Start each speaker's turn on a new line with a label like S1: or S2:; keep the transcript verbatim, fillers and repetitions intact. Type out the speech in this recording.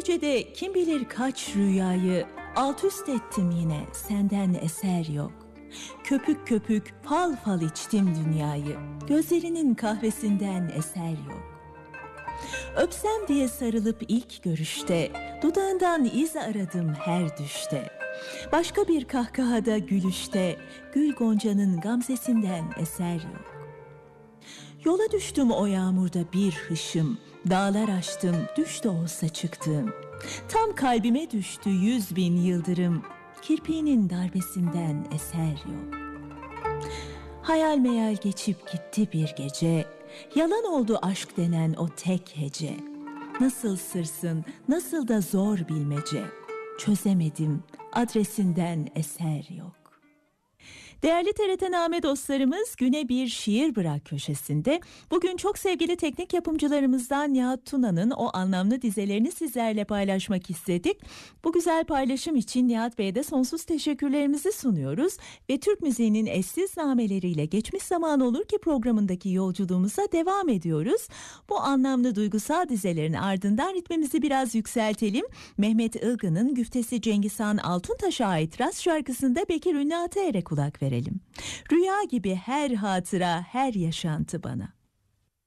S1: gecede kim bilir kaç rüyayı alt üst ettim yine, senden eser yok. Köpük köpük fal fal içtim dünyayı, gözlerinin kahvesinden eser yok. Öpsem diye sarılıp ilk görüşte, dudağından iz aradım her düşte. Başka bir kahkahada gülüşte, gül goncanın gamzesinden eser yok. Yola düştüm o yağmurda bir hışım, dağlar aştım düş de olsa çıktım. Tam kalbime düştü yüz bin yıldırım, kirpiğinin darbesinden eser yok. Hayal meyal geçip gitti bir gece, yalan oldu aşk denen o tek hece. Nasıl sırsın, nasıl da zor bilmece, çözemedim, adresinden eser yok. Değerli T R T Name dostlarımız, Güne Bir Şiir Bırak köşesinde bugün çok sevgili teknik yapımcılarımızdan Nihat Tuna'nın o anlamlı dizelerini sizlerle paylaşmak istedik. Bu güzel paylaşım için Nihat Bey'e de sonsuz teşekkürlerimizi sunuyoruz ve Türk müziğinin eşsiz nameleriyle Geçmiş Zaman Olur Ki programındaki yolculuğumuza devam ediyoruz. Bu anlamlı duygusal dizelerin ardından ritmimizi biraz yükseltelim. Mehmet Ilgın'ın güftesi Cengizhan Altuntaş'a ait Rast şarkısında Bekir Ünlü Atayer'e kulak verelim. Rüya gibi her hatıra, her yaşantı bana.